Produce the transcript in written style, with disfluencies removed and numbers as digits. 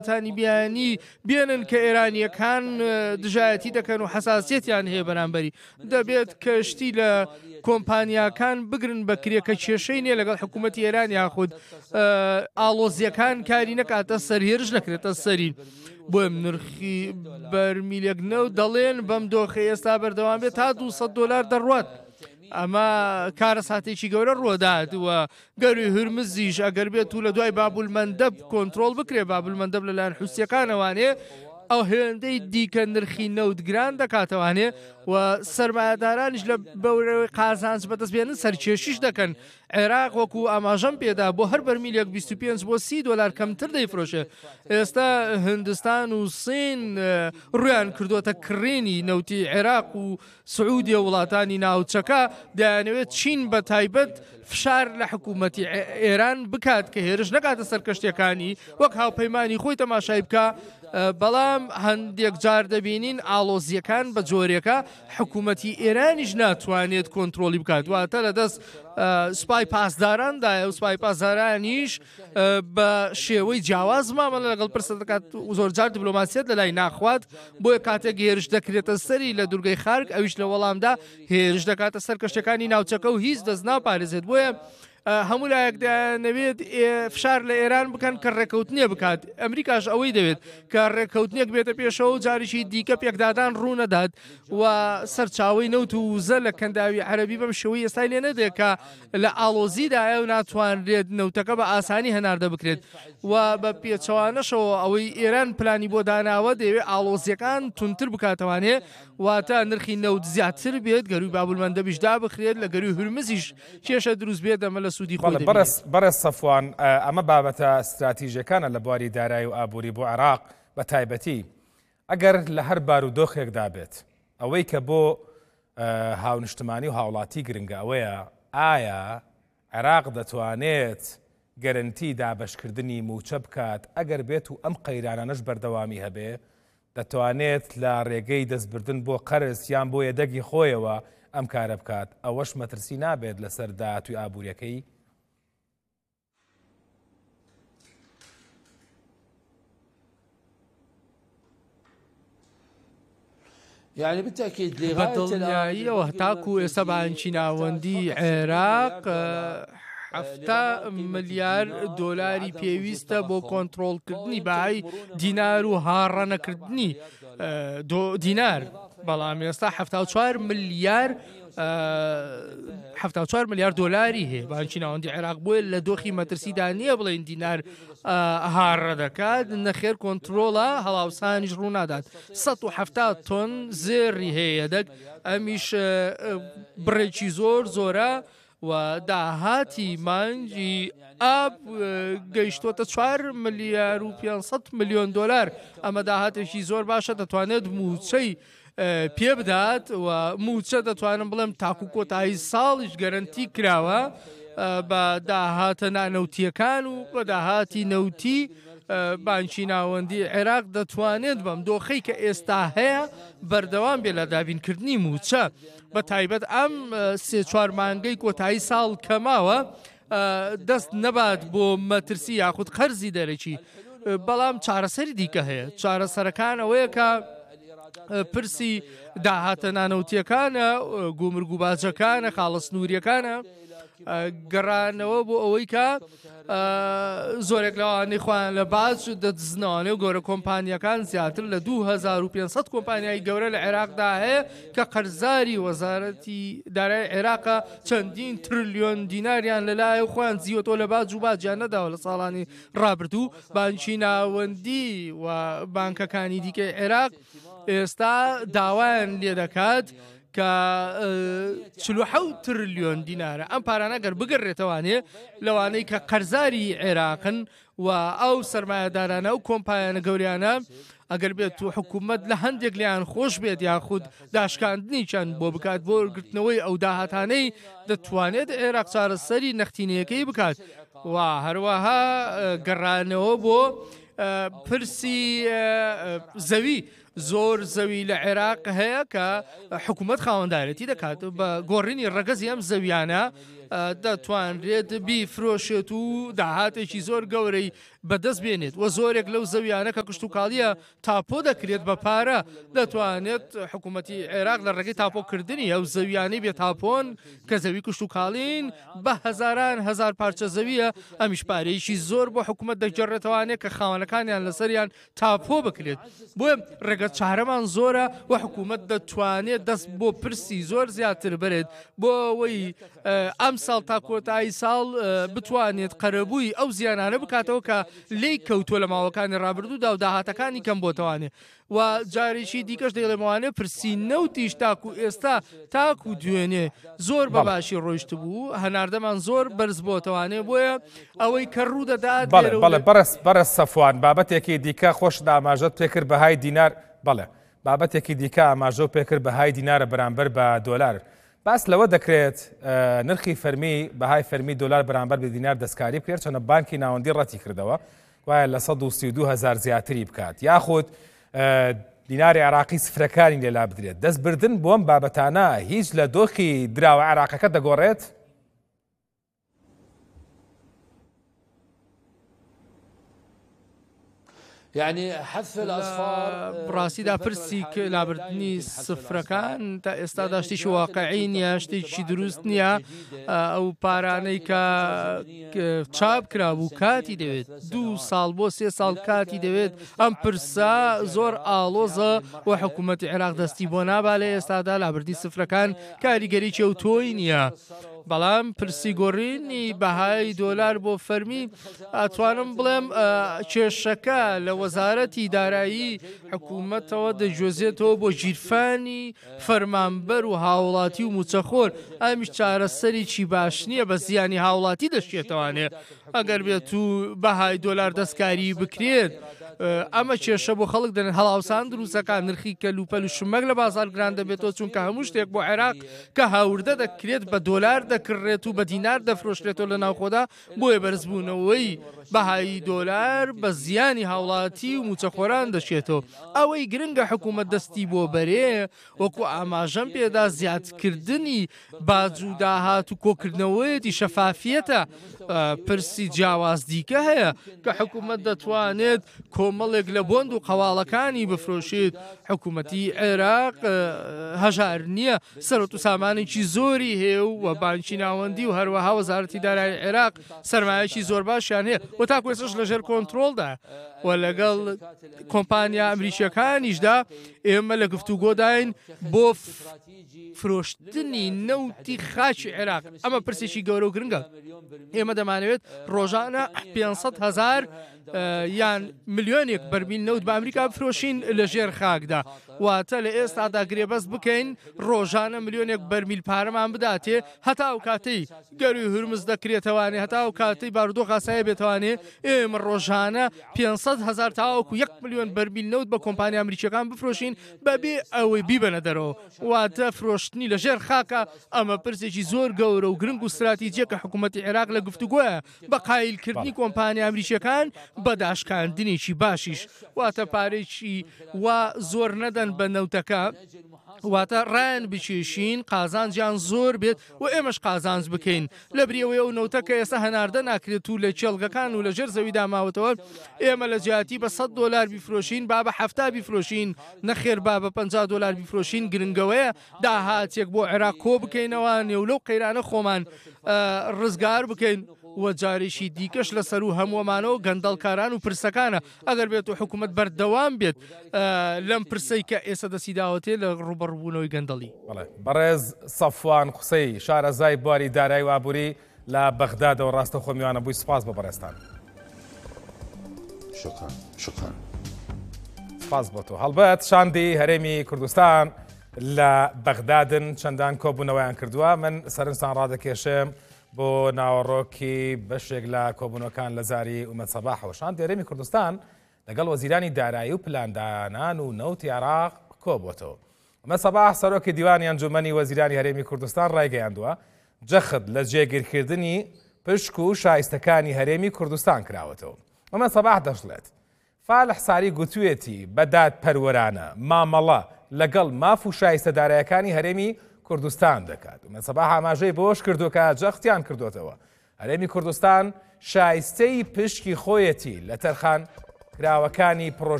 تانی بیانی بێنن کە ئێرانیەکان دژایەتی دەکەن و حساسیەتیان هەیە بەرامبەری دەبێت کەشتی لە کۆمپانیاکان بگرن بە کرێکە کێشەی نیە لەگەڵ حکوومەتی ئێران یاخود ئاڵۆزیەکان کاری نەکاتە سەر هێرش نەکرێتە سەرین بۆ نرخی بەرمیلێک نەو دەڵێن بەم دۆخی ئێستا بەردەوام بێت تا $200 دەڕوات. ئەمە کارە ساتێکی گەورە ڕۆدات وە گەروی هورمزیش ئەگەر بێت و لە دوای بابولمەندەب کۆنتترۆل بکرێ بابولمەندەب لەلایەن حوسیەکانەوانێ ئەو هێندەی دیکە نرخی نەوتگران دەکاتەوانێ و سەرمایەدارانیش لە بەورەوەی قازانج بەدەستبێنن سەرکێشیش دەکەن. عێراق وەکو ئاماژەم پێدا بۆ هەر بەرمیلێک 25 بۆ $30 کەمتر دەیفرۆشێ. ئێستا هندستان و سین ڕویان کردوتە کڕێنی نەوتی عێراق و سعودیە وڵاتانی ناوچەکە دەیانەوێت چین بە تایبەت فشار لە حکوومەتی ئێران بکات کە هێرش نەکاتە سەر کەشتەکانی وەک هاوپەیمانی خۆی تەماشای بکە. بەڵام هەندێک جار دەبینین ئاڵۆزیەکان بە جۆرێکە حکوومەتی ئێرانیش ناتوانێت کۆنتترۆلی بکات واتە لە دەست سوپای پاسداراندا و سوپای پاسدارانیش بە شێوەی جیاواز مامەڵە لەگەڵ پرسە دەکات و زۆرجار دیبلۆماسیەت لەلای ناخوات بۆیە کاتێک هێرش دەکرێتە سەری لە دوورگەی خارگ ئەویش لە وەڵامدا هێرش دەکاتە سەر کەشتەکانی ناوچەکە و هیچ دەست ناپارێزێت. بۆیە هەموو لایەک دەنەوێت فشار لە ئێران بکەن کە ڕێکەوتنیە بکات. ئەمریکاش ئەوەی دەوێت کە ڕێکەوتنیەک بێتە پێشەوە و جاریشی دیکە پێکدادان ڕوونەدات و سەرچاوی نەوت و وزە لە کەنداوی عەرەبی بەم شێوەی ئێستا لێ نەدێت کە لە ئاڵۆزیدایە و ناتوانرێت نەوتەکە بە ئاسانی هەناردە بکرێت و بە پێچەوانەشەوە ئەوەی ئێران پلانی بۆ داناوە دەوێت ئاڵۆزیەکان تونتر بکاتەوانێ واتە نرخی نەوت زیاتر بێت گەروی بابولمەندەبیشدا بخرێت لە گەروی هورمزیش کێشە دروست بێت دەمە لە سوودی خۆی. بەڕێز سەفوان ئەمە بابەتە استراتیژیەکانە لە بواری دارایی و ئابووری بۆ عێراق بە تایبەتی ئەگەر لە هەر بارودۆخێکدا بێت ئەوەی کە بۆ هاونیشتمانی و هاوڵاتی گرنگە ئەوەیە ئایا عێراق دەتوانێت گەرنتی دابەشکردنی موچە بکات ئەگەر بێت و ئەم قەیرانانەش بەردەوامی هەبێ دەتوانێت لە ڕێگەی دەستبردن بۆ قەرز یان بۆ یەدەگی خۆیەوە ئەم کارە بکات ئەوەش مەترسی نابێت لەسەر داهاتووی ئابووریەکەی؟ يعني بالتأكيد بەدڵنیاییەوە تاکو ئێستا بانکی ناوەندی عێراق 7 ملیار دۆلاری پێویستە بۆ کۆنتترۆلکردنی باهای دینار و هاڕەنەکردنی دینار بەڵام ئێستا 74 ملیار دۆلاری هەیە بانکی ناوەندی عێراق بۆیە لە دۆخی مەترسیدا نییە بڵێن دینار هاڕە دەکات نەخێر کۆنتترۆڵە هەڵاوسانیش ڕوونادات 170 تۆن زێڕی هەیە دەک ئەمیش بڕێکی زۆرە و داهاتی مانجی ئاب گەیشتوتە 4 ملیار و 500 میلیۆن دۆلار ئەمە داهاتێکی زۆر باشە دەتوانێت موچەی پێ بدات و موچە دەتوانم بڵێم تاکو کۆتایی ساڵیش گەرنتی کراوە بە داهاتە نانەوتیەکان و بە داهاتی نەوتی بانکی ناوەندی عێراق دەتوانێت بەم دۆخەی کە ئێستا هەیە بەردەوام بێ لە دابینکردنی موچە بە تایبەت ئەم 3-4 مانگەی کۆتایی ساڵ کەماوە دەست نەبات بۆ مەترسی یاخود قەرزی دەرەکی بەڵام چارەسەری دیکە هەیە چارەسەرەکان ئەوەیە کە پرسی داهاتە نانەوتیەکانە گومرگ و باجەکانە خاڵە سنووریەکانە گەڕانەوە بۆ ئەوەی کە زۆرێک لەوانەی خۆیان لە باج دەدزنەوەنێ و گەورە کۆمپانیەکان زیاتر لە 2500 کۆمپانیای گەورە لە عێراقدا هەیە کە قەرزاری وەزارەتی دارایی عێراقە چەندین تریلیۆن دیناریان لەلایە خۆیان زیوەتەوە لە باج و باجیان نەداوە لە ساڵانی ڕابردوو. بانکی ناوەندی و بانکەکانی دیکەی عێراق ئێستا داوایان لێ دەکات کە 47 تریلیۆن دینارە ئەم پارانە گەر بگەڕێتەوانێ لەوانەی کە قەرزاری عێراقن و ئەو سەرمایەدارانە و کۆمپانیانە گەوریانە ئەگەر بێت و حکوومەت لە هەندێک لیان خۆش بێت یاخود داشکاندنی چەند بۆ بکات بۆ گرتنەوەی ئەو داهاتانەی دەتوانێت عێراق چارەسەری نەختینەکەی بکات و هەروەها گەڕانەوە بۆ پرسی زەوی زۆر زەوی لە عێراق هەیە کە حکوومەت خاوەندارەتی دەکات بە گۆڕینی ڕەگەزی ئەم زەویانە دەتوانرێت بیفرۆشێت و داهاتێکی زۆر گەورەی بەدەست بێنێت و زۆرێک لەو زەویانە کە کشت و کاڵیە تاپۆ دەکرێت بە پارە دەتوانێت حکوومەتی عێراق لە ڕێگەی تاپۆکردنی ئەو زەویانەی بێت تاپۆن کە زەوی کشت و کاڵین بە هەزاران هەزار پارچە زەویە ئەمیش پارەیەکی زۆر بۆ حکوومەت دەگەڕێتەوانێت کە خاوەنەکانیان لەسەریان تاپۆ بکرێت بۆیە ڕێگە چارەمان زۆرە و حکوومەت دەتوانێت دەست بۆ پرسی زۆر زیاتر بێت بۆ ئەوەی ئەم ساڵ تا کۆتایی ساڵ بتوانێت قەرەبووی ئەو زیانانە بکاتەوە کە لی کەوتۆ لە ماوەکانی ڕابردوودا و داهاتەکانی کەم بۆتەوانێت و جارێکی دیکەش دەڵێمەوانێ پرسی نەوتیش تاکو ئێستا تاکو دوێنێ زۆر بە باشی ڕۆیشت بوو هەناردەمان زۆر بەرز بۆتەوانێ بۆیە ئەوەی کە ڕوودەدات بەرە سەفوان بابەتێکی دیکە خۆش ئاماژەت پێکرد بەهای دینار بەڵێ بابەتێکی دیکە ئاماژە و پێکرد بەهای دینارە بەرامبەر بە دۆلار باس لەوە دەکرێت نرخی فەرمی بەهای فەرمی دۆلار بەرامبەر بە دینار دەستکاری بکرێت چۆنە بانکی ناوەندی ڕەتی کردەوە وایە لە 132,000 زیاتری بکات یاخود دیناری عراقی سفرەکانی لێلا بدرێت دەستبردن بۆ ئەم بابەتانە هیچ لە دۆخی دراوە عراقەکە دەگۆڕێت؟ يعني حذف الأصفار ڕاستیدا پرسی لابردنی سفرەکان تا ئێستا داشتیشی واقعی نیە شتێکی دروست نییە ئەو پارانەی کە چاپ کرابوو کاتی دەوێت 2 ساڵ بۆ 3 ساڵ کاتی دەوێت ئەم پرسا زۆر ئاڵۆزە و حکوومەتی عێراق دەستی بۆ نابا لە ئێستادا لابردنی سفرەکان کاریگەری چێوتۆی نییە بەڵام پرسی گۆڕینی بەهای دۆلار بۆ فەرمی ئەتوانم بڵێم کێشەکە لە وەزارەتی دارایی حکوومەتەوە دەگوێزێتەوە بۆ ژیرفانی فەرمانبەر و هاوڵاتی و موچەخۆر ئەمیش چارەسەرێکی باش نییە بە زیانی هاوڵاتی دەشێتەوانێ ئەگەر بێت و بەهای دۆلار دەستکاری بکرێت ئەمە کێشە بۆ خەڵک دەن هەڵاوسان دروستەکان نرخی کەلوپەل و شمەک لە بازار گران دەبێتەوە چونکە هەموو شتێک بۆ عێراق کە هاوردە دەکرێت بە دۆلار دەکڕێت و بە دینار دەفرۆشرێتەوە لە ناوخۆدا بۆیە بەرزبوونەوەی بەهای دۆلار بە زیانی هاوڵاتی و موچەخۆران دەشێتەوە ئەوەی گرنگە حکوومەت دەستی بۆ بەرێ وەکو ئاماژەم پێدا زیادکردنی باج و داهات و کۆکردنەوەیەتی شەفافیەتە پرسی جیاواز دیکە هەیە کە حکوومەت دەتوانێت کۆمەڵێک لە بۆند و قەواڵەکانی بفرۆشێت حکوومەتی عێراق هەژار نییە سەرۆت و سامانێکی زۆری هەیە و بانکی ناوەندی و هەروەها وەزارەتی دارایی عێراق سەرمایەکی زۆر باشیان هەیە و تاکو ئێستاش لەژێر کۆنتڕۆڵدا و لەگەڵ کۆمپانیا ئەمریکیەکانیشدا ئێمە لە گفتوگۆداین بۆ فرۆشتنی نەوتی خاچی عێراق ئەمە پرسێکی گەورە و گرنگە ئێمە دەمانەوێت ڕۆژانە 500,000 یان ملیۆنێک بەرمیل نەوت بە ئەمریکا بفرۆشین لە ژێر خاکدا واتە لە ئێستادا گرێبەست بکەین ڕۆژانە ملیۆنێک بەرمیل پارەمان بداتێ هەتا ئەو کاتەی گەروی هورمز دەکرێتەوانێ هەتا ئەو کاتەی بارودۆخ ئاسایە بێتوانێ ئێمە ڕۆژانە 500,000 تاوەکو 1 ملیۆن بەرمیل نەوت بە کۆمپانیا ئەمریکیەکان بفرۆشین بەبێ ئەوەی بیبەنە دەرەوە واتە فرۆشتنی لە ژێر خاکە ئەمە پرسێکی زۆر گەورە و گرنگ و استراتیجیە کە حکوومەتی عێراق لە گفتوگۆیە بە قایلکردنی کۆمپانیا ئەمریکیەکان بە داشکاندنێکی باشیش واتە پارێکی وا زۆر نەدەن بە نەوتەکە واتە ڕایان بچێشین قازانجیان زۆر بێت و ئێمەش قازانج بکەین لە بریەوەی ئەو نەوتەکە ئێستا هەناردە ناکرێت و لە چێڵگەکان و لە ژێر زەوی داماوەتەوە ئێمە لە جیاتی بە $100 بیفرۆشین با بە 70 بیفرۆشین نەخێر با بە $50 بیفرۆشین گرنگەوەیە داهاتێک بۆ عێراق کۆ بکەینەوە نێو لەو قەیرانە خۆمان ڕزگار بکەین و جارێکی دیکەش لەسەر و هەمووەمانەوە گەندەڵکاران و پرسەکانە ئەگەر بێت و حکوومەت بەردەوام بێت لەم پرسەی کە ئێستا دەسیداوەتێ لە ڕوبەڕبوونەوەی گەندەڵی بەڕێز سەفوان قسەی شارەزای بواری دارایی و ئابووری لە بەغدادەوە ڕاستە خۆمیوانە بووی سپاس بە بەڕێستان شكرا سپاس بۆ تۆ هەڵبەت شاندی هەرێمی کوردستان لە بەغدادن چەندان کۆبوونەوەیان کردووە من سەرنجتان ڕادەکێشم بۆ ناوەڕۆکی بەشێک لە کۆبوونەکان لە زاری ئومەد سەباحەوە شاندی هەرێمی کوردستان لەگەڵ وەزیرانی دارایی و پلاندانان و نەوتی عێراق کۆبووەتەوە ئومەد سەباح سەرۆکی دیوانی ئەنجومەنی وەزیرانی هەرێمی کوردستان ڕایگەیاندووە جەخت لە جێگیرکردنی پشک و شایستەکانی هەرێمی کوردستان کراوەتەوە ئومەد سەباح دەشڵێت فالح ساری گوتوێتی بەداد پەروەرانە مامەڵە لەگەڵ ماف و شایستەدارایەکانی هەرێمی کوردستان دەکات و مەسەبا ئاماژەی بۆش کردوکە جەختیان کردوتەوە هەرێمی کوردستان شایستەی پشکی خۆیەتی لە تەرخان کراوەکانی پرۆژە